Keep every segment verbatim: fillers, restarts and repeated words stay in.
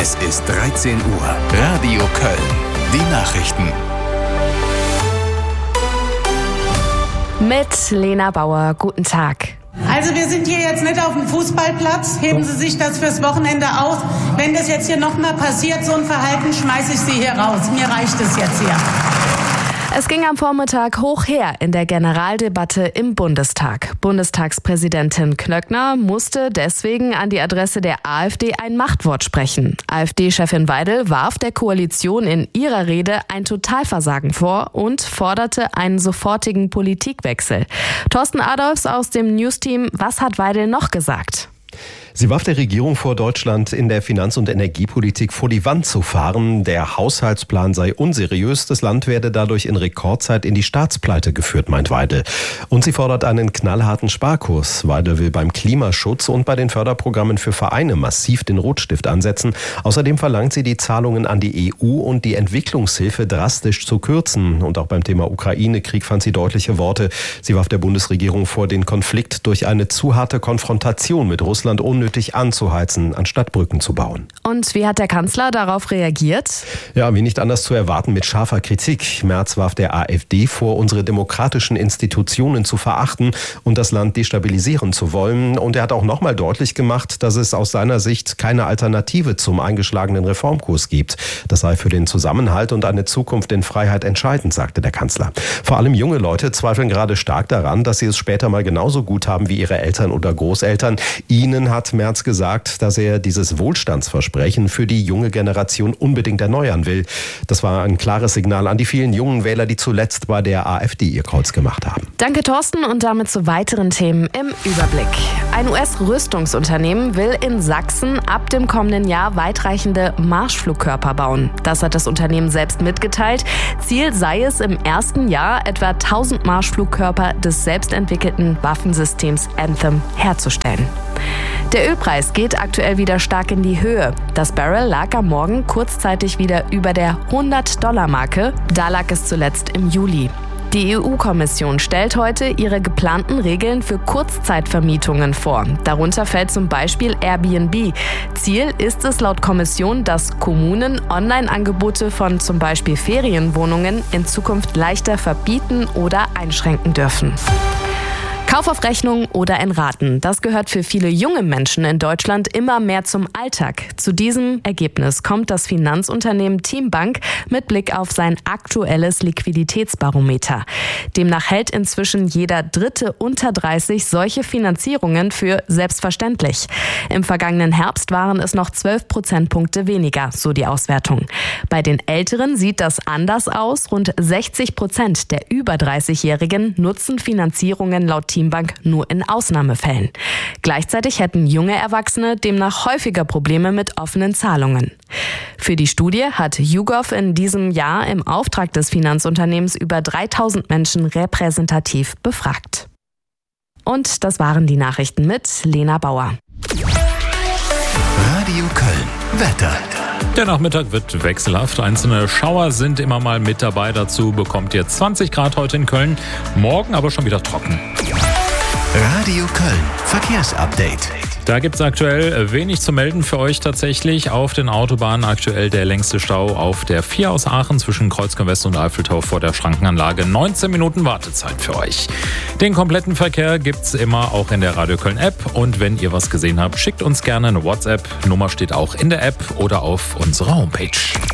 Es ist dreizehn Uhr. Radio Köln. Die Nachrichten. Mit Lena Bauer. Guten Tag. Also wir sind hier jetzt nicht auf dem Fußballplatz. Heben Sie sich das fürs Wochenende aus. Wenn das jetzt hier nochmal passiert, so ein Verhalten, schmeiße ich Sie hier raus. Mir reicht es jetzt hier. Es ging am Vormittag hoch her in der Generaldebatte im Bundestag. Bundestagspräsidentin Klöckner musste deswegen an die Adresse der AfD ein Machtwort sprechen. AfD-Chefin Weidel warf der Koalition in ihrer Rede ein Totalversagen vor und forderte einen sofortigen Politikwechsel. Thorsten Adolfs aus dem Newsteam, was hat Weidel noch gesagt? Sie warf der Regierung vor, Deutschland in der Finanz- und Energiepolitik vor die Wand zu fahren. Der Haushaltsplan sei unseriös. Das Land werde dadurch in Rekordzeit in die Staatspleite geführt, meint Weidel. Und sie fordert einen knallharten Sparkurs. Weidel will beim Klimaschutz und bei den Förderprogrammen für Vereine massiv den Rotstift ansetzen. Außerdem verlangt sie, die Zahlungen an die E U und die Entwicklungshilfe drastisch zu kürzen. Und auch beim Thema Ukraine-Krieg fand sie deutliche Worte. Sie warf der Bundesregierung vor, den Konflikt durch eine zu harte Konfrontation mit Russland unnötig anzuheizen, anstatt Brücken zu bauen. Und wie hat der Kanzler darauf reagiert? Ja, wie nicht anders zu erwarten, mit scharfer Kritik. Merz warf der AfD vor, unsere demokratischen Institutionen zu verachten und das Land destabilisieren zu wollen. Und er hat auch nochmal deutlich gemacht, dass es aus seiner Sicht keine Alternative zum eingeschlagenen Reformkurs gibt. Das sei für den Zusammenhalt und eine Zukunft in Freiheit entscheidend, sagte der Kanzler. Vor allem junge Leute zweifeln gerade stark daran, dass sie es später mal genauso gut haben wie ihre Eltern oder Großeltern. Ihnen hat Merz gesagt, dass er dieses Wohlstandsversprechen für die junge Generation unbedingt erneuern will. Das war ein klares Signal an die vielen jungen Wähler, die zuletzt bei der AfD ihr Kreuz gemacht haben. Danke, Thorsten, und damit zu weiteren Themen im Überblick. Ein U S-Rüstungsunternehmen will in Sachsen ab dem kommenden Jahr weitreichende Marschflugkörper bauen. Das hat das Unternehmen selbst mitgeteilt. Ziel sei es, im ersten Jahr etwa tausend Marschflugkörper des selbstentwickelten Waffensystems Anthem herzustellen. Der Ölpreis geht aktuell wieder stark in die Höhe. Das Barrel lag am Morgen kurzzeitig wieder über der hundert-Dollar-Marke. Da lag es zuletzt im Juli. Die E U-Kommission stellt heute ihre geplanten Regeln für Kurzzeitvermietungen vor. Darunter fällt zum Beispiel Airbnb. Ziel ist es laut Kommission, dass Kommunen Online-Angebote von zum Beispiel Ferienwohnungen in Zukunft leichter verbieten oder einschränken dürfen. Kauf auf Rechnung oder in Raten. Das gehört für viele junge Menschen in Deutschland immer mehr zum Alltag. Zu diesem Ergebnis kommt das Finanzunternehmen Teambank mit Blick auf sein aktuelles Liquiditätsbarometer. Demnach hält inzwischen jeder Dritte unter dreißig solche Finanzierungen für selbstverständlich. Im vergangenen Herbst waren es noch zwölf Prozentpunkte weniger, so die Auswertung. Bei den Älteren sieht das anders aus. Rund sechzig Prozent der über dreißigjährigen nutzen Finanzierungen laut Teambank Bank nur in Ausnahmefällen. Gleichzeitig hätten junge Erwachsene demnach häufiger Probleme mit offenen Zahlungen. Für die Studie hat YouGov in diesem Jahr im Auftrag des Finanzunternehmens über dreitausend Menschen repräsentativ befragt. Und das waren die Nachrichten mit Lena Bauer. Radio Köln. Wetter. Der Nachmittag wird wechselhaft. Einzelne Schauer sind immer mal mit dabei. Dazu bekommt ihr zwanzig Grad heute in Köln. Morgen aber schon wieder trocken. Radio Köln. Verkehrsupdate. Da gibt es aktuell wenig zu melden für euch tatsächlich. Auf den Autobahnen aktuell der längste Stau auf der vier aus Aachen zwischen Kreuzgang West und Eiffeltau vor der Schrankenanlage. neunzehn Minuten Wartezeit für euch. Den kompletten Verkehr gibt's immer auch in der Radio Köln App. Und wenn ihr was gesehen habt, schickt uns gerne eine WhatsApp. Nummer steht auch in der App oder auf unserer Homepage.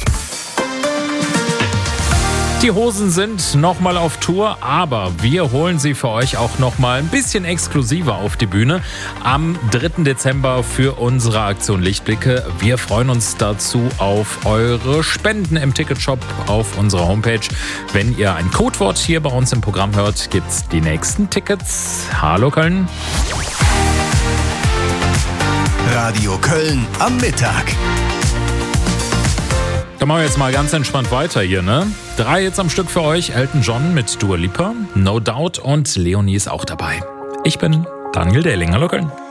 Die Hosen sind nochmal auf Tour, aber wir holen sie für euch auch nochmal ein bisschen exklusiver auf die Bühne am dritten Dezember für unsere Aktion Lichtblicke. Wir freuen uns dazu auf eure Spenden im Ticketshop auf unserer Homepage. Wenn ihr ein Codewort hier bei uns im Programm hört, gibt's die nächsten Tickets. Hallo Köln. Radio Köln am Mittag. Dann machen wir jetzt mal ganz entspannt weiter hier, ne? Drei jetzt am Stück für euch. Elton John mit Dua Lipa, No Doubt und Leonie ist auch dabei. Ich bin Daniel Dehling. Hallo Köln.